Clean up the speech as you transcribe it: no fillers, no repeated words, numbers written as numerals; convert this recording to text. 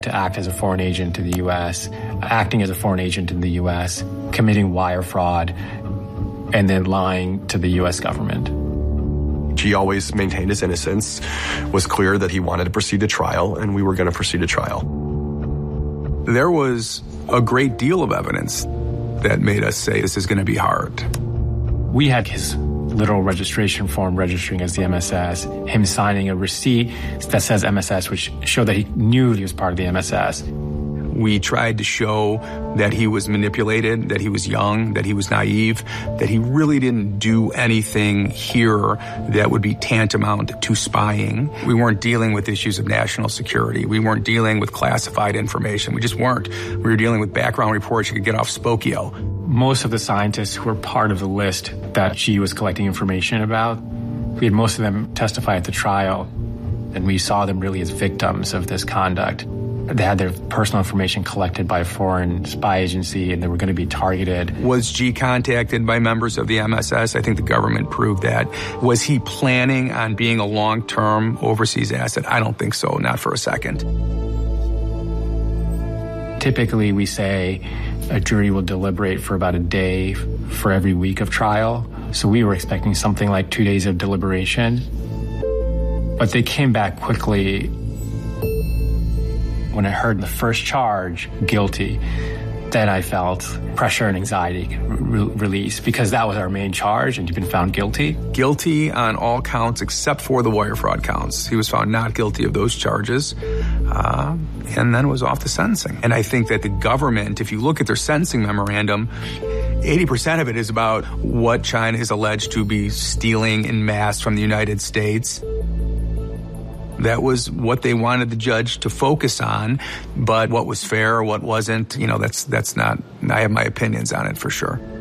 to act as a foreign agent to the U.S., acting as a foreign agent in the U.S., committing wire fraud, and then lying to the U.S. government. He always maintained his innocence, was clear that he wanted to proceed to trial, and we were going to proceed to trial. There was a great deal of evidence that made us say this is going to be hard. We had his literal registration form registering as the MSS, him signing a receipt that says MSS, which showed that he knew he was part of the MSS. We tried to show that he was manipulated, that he was young, that he was naive, that he really didn't do anything here that would be tantamount to spying. We weren't dealing with issues of national security. We weren't dealing with classified information. We just weren't. We were dealing with background reports you could get off Spokio. Most of the scientists who were part of the list that she was collecting information about, we had most of them testify at the trial, and we saw them really as victims of this conduct. They had their personal information collected by a foreign spy agency, and they were going to be targeted. Was G contacted by members of the MSS? I think the government proved that. Was he planning on being a long-term overseas asset? I don't think so, not for a second. Typically, we say a jury will deliberate for about a day for every week of trial. So we were expecting something like 2 days of deliberation. But they came back quickly. When I heard the first charge, guilty, then I felt pressure and anxiety release, because that was our main charge, and he'd been found guilty. Guilty on all counts except for the wire fraud counts. He was found not guilty of those charges, and then was off the sentencing. And I think that the government, if you look at their sentencing memorandum, 80% of it is about what China is alleged to be stealing en masse from the United States. That was what they wanted the judge to focus on, but what was fair, what wasn't, that's not, I have my opinions on it for sure.